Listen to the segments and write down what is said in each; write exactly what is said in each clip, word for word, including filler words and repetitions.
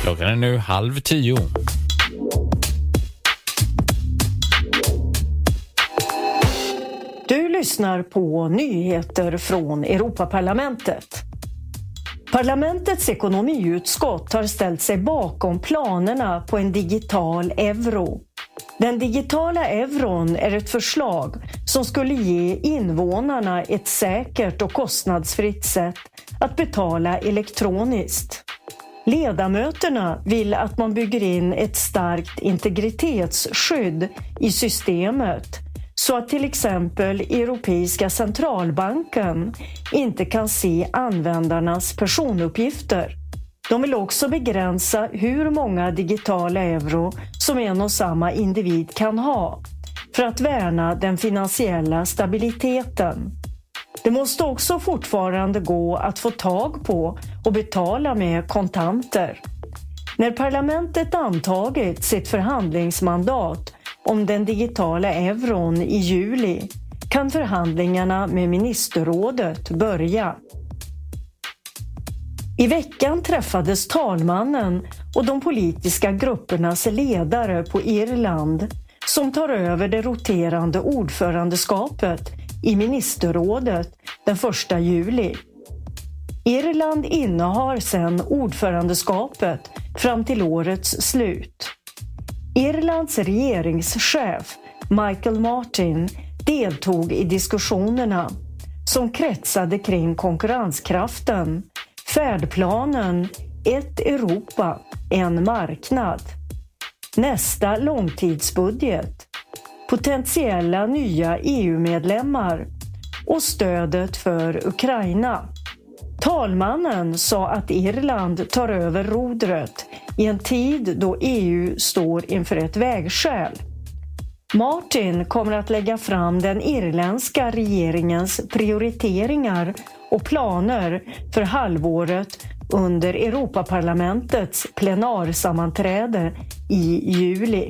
Klockan är nu halv tio. Du lyssnar på nyheter från Europaparlamentet. Parlamentets ekonomiutskott har ställt sig bakom planerna på en digital euro. Den digitala euron är ett förslag som skulle ge invånarna ett säkert och kostnadsfritt sätt att betala elektroniskt. Ledamöterna vill att man bygger in ett starkt integritetsskydd i systemet så att till exempel Europeiska centralbanken inte kan se användarnas personuppgifter. De vill också begränsa hur många digitala euro som en och samma individ kan ha för att värna den finansiella stabiliteten. Det måste också fortfarande gå att få tag på och betala med kontanter. När parlamentet antagit sitt förhandlingsmandat om den digitala euron i juli kan förhandlingarna med ministerrådet börja. I veckan träffades talmannen och de politiska gruppernas ledare på Irland som tar över det roterande ordförandeskapet i ministerrådet den första juli. Irland innehar sedan ordförandeskapet fram till årets slut. Irlands regeringschef Michael Martin deltog i diskussionerna som kretsade kring konkurrenskraften, färdplanen, ett Europa, en marknad, nästa långtidsbudget, potentiella nya E U-medlemmar och stödet för Ukraina. Talmannen sa att Irland tar över rodret i en tid då E U står inför ett vägskäl. Martin kommer att lägga fram den irländska regeringens prioriteringar och planer för halvåret under Europaparlamentets plenarsammanträde i juli.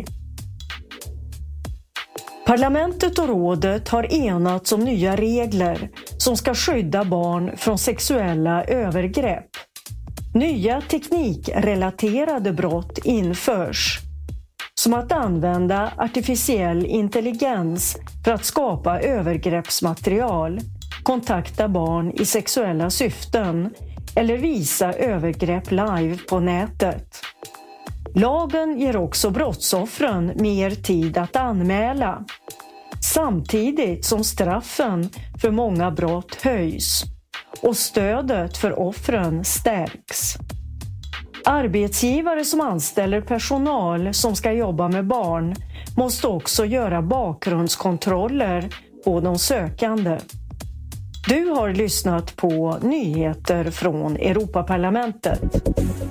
Parlamentet och rådet har enats om nya regler som ska skydda barn från sexuella övergrepp. Nya teknikrelaterade brott införs, som att använda artificiell intelligens för att skapa övergreppsmaterial, kontakta barn i sexuella syften eller visa övergrepp live på nätet. Lagen ger också brottsoffren mer tid att anmäla, samtidigt som straffen för många brott höjs och stödet för offren stärks. Arbetsgivare som anställer personal som ska jobba med barn måste också göra bakgrundskontroller på de sökande. Du har lyssnat på nyheter från Europaparlamentet.